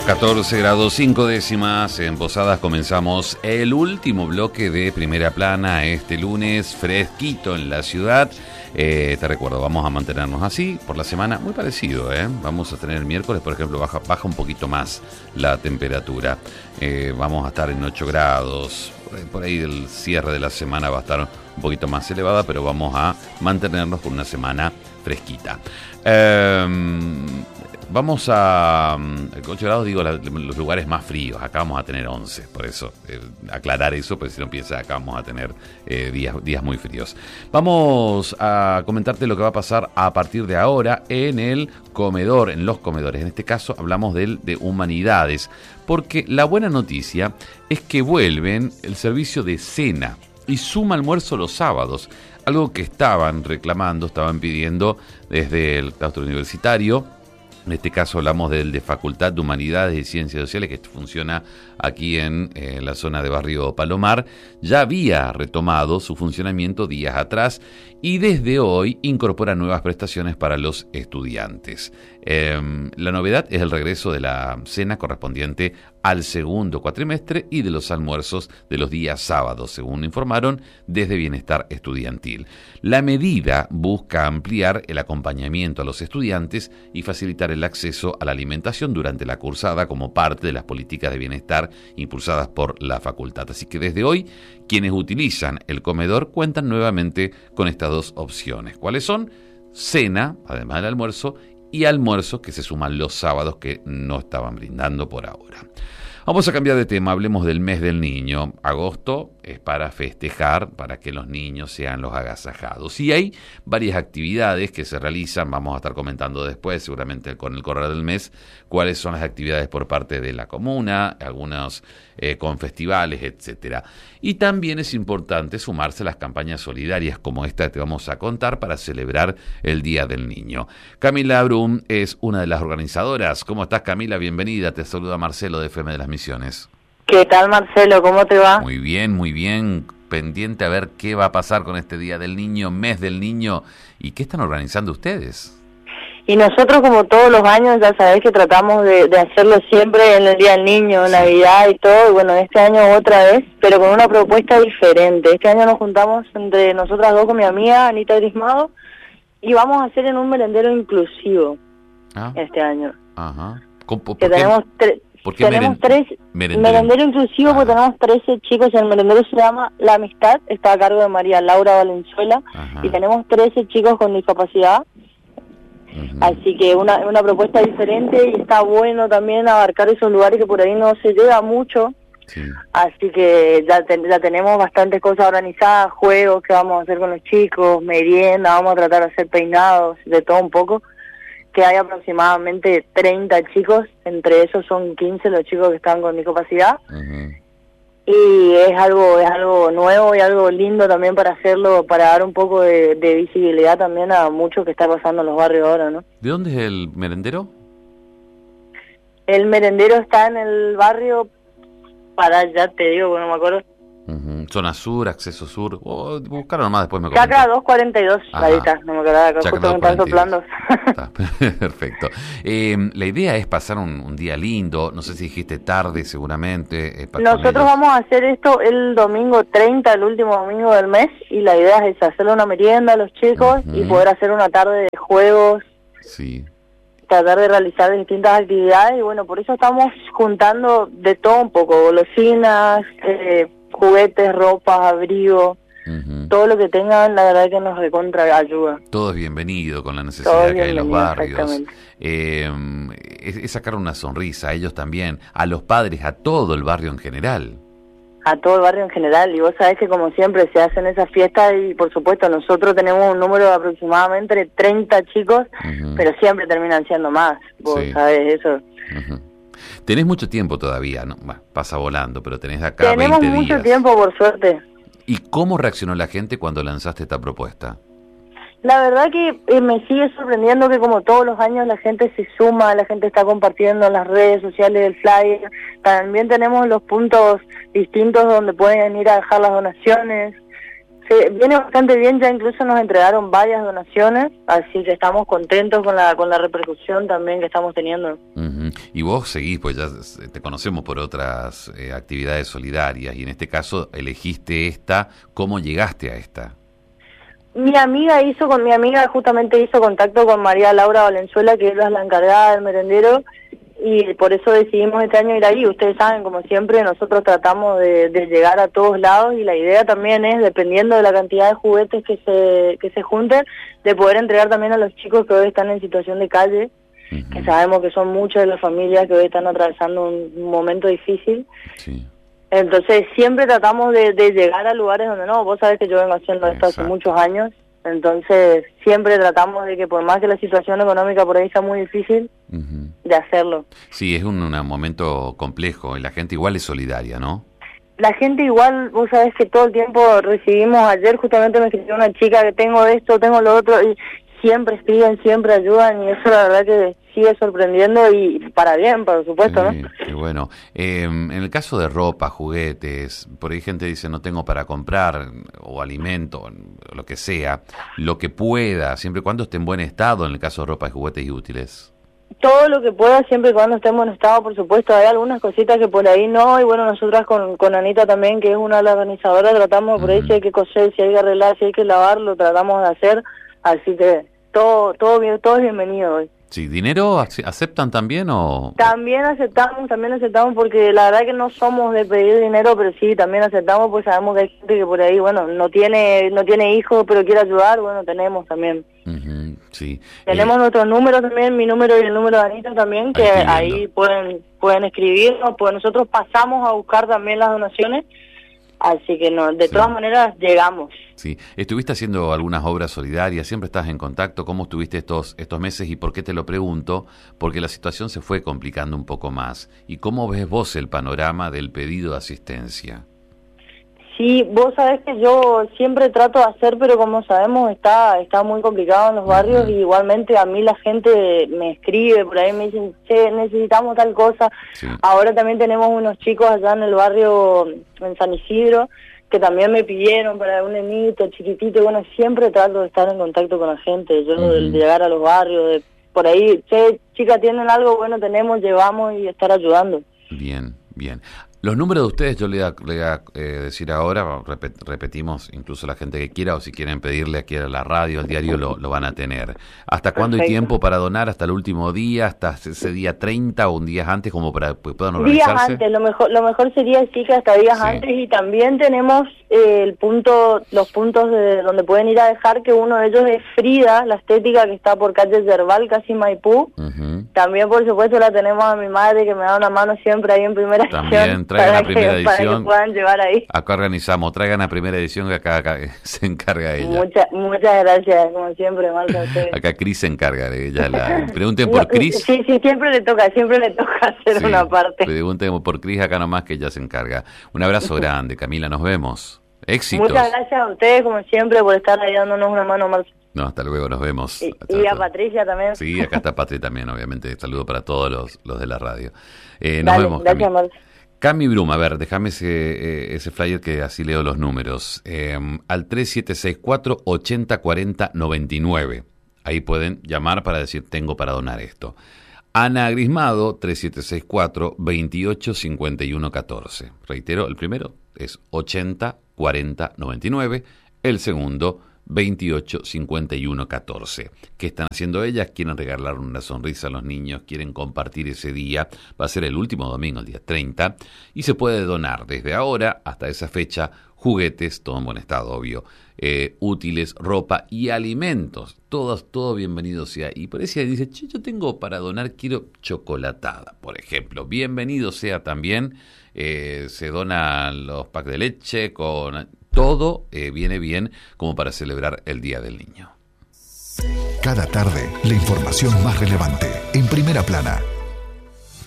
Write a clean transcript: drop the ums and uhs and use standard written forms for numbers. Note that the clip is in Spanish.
14 grados 5 décimas en Posadas. Comenzamos el último bloque de Primera Plana este lunes, fresquito en la ciudad. Te recuerdo, vamos a mantenernos así por la semana, muy parecido, Vamos a tener el miércoles, por ejemplo, baja un poquito más la temperatura. Vamos a estar en 8 grados, por ahí el cierre de la semana va a estar un poquito más elevada, pero vamos a mantenernos con una semana fresquita. Vamos a 8 grados, digo, los lugares más fríos. Acá vamos a tener 11, por eso, aclarar eso, porque si no piensa, acá vamos a tener días muy fríos. Vamos a comentarte lo que va a pasar a partir de ahora en el comedor, en los comedores. En este caso hablamos de humanidades, porque la buena noticia es que vuelven el servicio de cena y suma almuerzo los sábados, algo que estaban reclamando, estaban pidiendo desde el claustro universitario. En este caso hablamos del de Facultad de Humanidades y Ciencias Sociales, que funciona aquí en la zona de Barrio Palomar. Ya había retomado su funcionamiento días atrás y desde hoy incorpora nuevas prestaciones para los estudiantes. La novedad es el regreso de la cena correspondiente al segundo cuatrimestre y de los almuerzos de los días sábados, según informaron desde Bienestar Estudiantil. La medida busca ampliar el acompañamiento a los estudiantes y facilitar el acceso a la alimentación durante la cursada como parte de las políticas de bienestar impulsadas por la facultad. Así que desde hoy, quienes utilizan el comedor cuentan nuevamente con estas dos opciones. ¿Cuáles son? Cena, además del almuerzo, y almuerzos que se suman los sábados que no estaban brindando por ahora. Vamos a cambiar de tema, hablemos del mes del niño. Agosto es para festejar, para que los niños sean los agasajados. Y hay varias actividades que se realizan, vamos a estar comentando después, seguramente con el correr del mes, cuáles son las actividades por parte de la comuna, algunos con festivales, etcétera. Y también es importante sumarse a las campañas solidarias como esta que te vamos a contar para celebrar el Día del Niño. Camila Brum es una de las organizadoras. ¿Cómo estás, Camila? Bienvenida. Te saluda Marcelo de FM de las Misiones. ¿Qué tal, Marcelo? ¿Cómo te va? Muy bien, muy bien. Pendiente a ver qué va a pasar con este Día del Niño, mes del niño, y qué están organizando ustedes. Y nosotros, como todos los años, ya sabés que tratamos de hacerlo siempre en el Día del Niño, sí. Navidad y todo, y bueno, este año otra vez, pero con una propuesta diferente. Este año nos juntamos entre nosotras dos con mi amiga Anita Grismado y vamos a hacer en un merendero inclusivo este año. Ajá. Que tenemos tres merendero inclusivo, porque tenemos 13 chicos. El merendero se llama La Amistad, está a cargo de María Laura Valenzuela. Ajá. Y tenemos 13 chicos con discapacidad. Así que una propuesta diferente, y está bueno también abarcar esos lugares que por ahí no se llega mucho. Sí. Así que ya tenemos bastantes cosas organizadas, juegos que vamos a hacer con los chicos, merienda, vamos a tratar de hacer peinados, de todo un poco. Que hay aproximadamente 30 chicos, entre esos son 15 los chicos que están con discapacidad. Y es algo nuevo y algo lindo también para hacerlo, para dar un poco de visibilidad también a mucho que está pasando en los barrios ahora, ¿no? ¿De dónde es el merendero? El merendero está en el barrio, ya te digo, bueno, no me acuerdo. Zona Sur, Acceso Sur, buscaron nomás, después me comentan. Chacra 242, ahorita, no me acordaba, justo me están soplando. Perfecto. La idea es pasar un día lindo, no sé si dijiste tarde seguramente. Nosotros vamos a hacer esto el domingo 30, el último domingo del mes, y la idea es hacerle una merienda a los chicos y poder hacer una tarde de juegos. Sí. Tratar de realizar distintas actividades, y bueno, por eso estamos juntando de todo un poco, golosinas, juguetes, ropas, abrigo, todo lo que tengan, la verdad que nos recontra ayuda. Todo es bienvenido con la necesidad que hay en los barrios. Es sacar una sonrisa a ellos también, a los padres, a todo el barrio en general. A todo el barrio en general, y vos sabés que como siempre se hacen esas fiestas, y por supuesto nosotros tenemos un número de aproximadamente 30 chicos, pero siempre terminan siendo más, vos sabés eso. Tenés mucho tiempo todavía, ¿no? Bueno, pasa volando, pero tenés acá 20 días. Tenemos mucho tiempo, por suerte. ¿Y cómo reaccionó la gente cuando lanzaste esta propuesta? La verdad que me sigue sorprendiendo que como todos los años la gente se suma, la gente está compartiendo en las redes sociales el flyer. También tenemos los puntos distintos donde pueden ir a dejar las donaciones. viene bastante bien, ya incluso nos entregaron varias donaciones, así que estamos contentos con la repercusión también que estamos teniendo. Uh-huh. Y vos seguís, pues ya te conocemos por otras actividades solidarias, y en este caso elegiste esta. ¿Cómo llegaste a esta? Mi amiga justamente hizo contacto con María Laura Valenzuela, que es la encargada del merendero, y por eso decidimos este año ir ahí. Ustedes saben, como siempre, nosotros tratamos de llegar a todos lados, y la idea también es, dependiendo de la cantidad de juguetes que se junten, de poder entregar también a los chicos que hoy están en situación de calle, uh-huh, que sabemos que son muchas de las familias que hoy están atravesando un momento difícil. Sí. Entonces siempre tratamos de llegar a lugares donde no, vos sabés que yo vengo haciendo esto hace muchos años, entonces siempre tratamos de que por más que la situación económica por ahí sea muy difícil, uh-huh, de hacerlo. Sí, es un momento complejo y la gente igual es solidaria, ¿no? La gente igual, vos sabés que todo el tiempo recibimos, ayer justamente me escribió una chica que tengo esto, tengo lo otro, y siempre escriben, siempre ayudan, y eso la verdad que sigue sorprendiendo, y para bien, por supuesto, sí, ¿no? Qué bueno. En el caso de ropa, juguetes, por ahí gente dice no tengo para comprar, o alimento, lo que sea, lo que pueda, siempre y cuando esté en buen estado, en el caso de ropa, y juguetes y útiles. Todo lo que pueda, siempre y cuando esté en buen estado, por supuesto. Hay algunas cositas que por ahí no, y bueno, nosotras con Anita también, que es una de las organizadoras, tratamos por ahí, si hay que coser, si hay que arreglar, si hay que lavar, lo tratamos de hacer, así que todo bien, todo es bienvenido hoy. Sí, ¿dinero aceptan también o...? También aceptamos, porque la verdad que no somos de pedir dinero, pero sí, también aceptamos, pues sabemos que hay gente que por ahí, bueno, no tiene hijos, pero quiere ayudar, bueno, tenemos también. Uh-huh, sí. Tenemos nuestros números también, mi número y el número de Anita también, que ahí pueden escribirnos, pues nosotros pasamos a buscar también las donaciones, así que no, de todas maneras llegamos. Sí, estuviste haciendo algunas obras solidarias, siempre estás en contacto. ¿Cómo estuviste estos meses y por qué te lo pregunto? Porque la situación se fue complicando un poco más. ¿Y cómo ves vos el panorama del pedido de asistencia? Sí, vos sabés que yo siempre trato de hacer, pero como sabemos está muy complicado en los barrios, uh-huh, y igualmente a mí la gente me escribe, por ahí me dicen, che, necesitamos tal cosa. Sí. Ahora también tenemos unos chicos allá en el barrio, en San Isidro, que también me pidieron para un nenito chiquitito, y bueno, siempre trato de estar en contacto con la gente, yo uh-huh, de llegar a los barrios, de por ahí, che, chicas, ¿tienen algo? Bueno, tenemos, llevamos, y estar ayudando. Bien, bien. Los números de ustedes yo le voy a decir ahora, repetimos, incluso la gente que quiera, o si quieren pedirle aquí a la radio, al diario, lo van a tener. ¿Hasta cuándo hay tiempo para donar? ¿Hasta el último día? ¿Hasta ese día 30 o un día antes, como para que puedan organizarse? Días antes, lo mejor sería sí que hasta días antes, y también tenemos los puntos de donde pueden ir a dejar, que uno de ellos es Frida, la estética, que está por calle Yerbal, casi Maipú. Uh-huh. También, por supuesto, la tenemos a mi madre, que me da una mano siempre ahí en primera edición. Traigan la primera edición. Para que puedan llevar ahí. Acá organizamos, traigan la primera edición, que acá se encarga ella. Muchas gracias, como siempre, Marta. Acá Cris se encarga de ella. Pregunten por Cris. Sí, siempre le toca hacer una parte. Pregunten por Cris acá nomás, que ella se encarga. Un abrazo grande, Camila, nos vemos. Éxitos. Muchas gracias a ustedes, como siempre, por estar ahí dándonos una mano, Marta. No, hasta luego, nos vemos. Y a Patricia también. Sí, acá está Patri también, obviamente. Saludo para todos los de la radio. Nos Dale, vemos, gracias, Marta. Cami Bruma, a ver, déjame ese flyer que así leo los números. Al 3764-8040-99. Ahí pueden llamar para decir, tengo para donar esto. Ana Grismado, 3764-285114. Reitero, el primero es 804099. El segundo, 285114. ¿Qué están haciendo ellas? Quieren regalar una sonrisa a los niños, quieren compartir ese día. Va a ser el último domingo, el día 30, y se puede donar desde ahora hasta esa fecha juguetes, todo en buen estado, obvio, útiles, ropa y alimentos. Todo bienvenido sea. Y por eso dice, che, yo tengo para donar, quiero chocolatada, por ejemplo. Bienvenido sea también. Se donan los packs de leche con... Todo viene bien como para celebrar el Día del Niño. Cada tarde, la información más relevante, en Primera Plana.